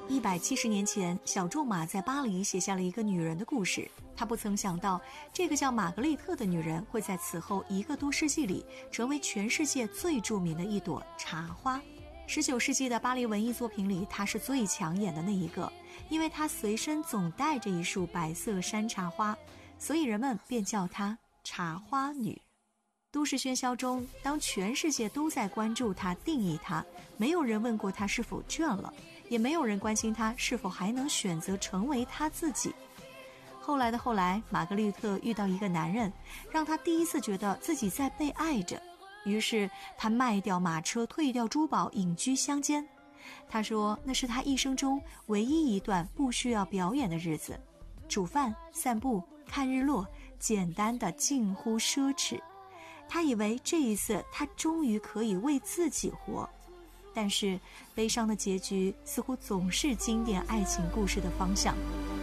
170年前，小仲马在巴黎写下了一个女人的故事。他不曾想到，这个叫玛格丽特的女人会在此后1个多世纪里成为全世界最著名的一朵茶花。19世纪的巴黎文艺作品里，她是最抢眼的那一个，因为她随身总带着一束白色山茶花，所以人们便叫她茶花女。都市喧嚣中，当全世界都在关注她、定义她，没有人问过她是否倦了，也没有人关心她是否还能选择成为她自己。后来的后来，玛格丽特遇到一个男人，让她第一次觉得自己在被爱着。于是她卖掉马车，退掉珠宝，隐居乡间。她说那是她一生中唯一一段不需要表演的日子，煮饭、散步、看日落，简单的近乎奢侈。她以为这一次她终于可以为自己活，但是悲伤的结局似乎总是经典爱情故事的方向。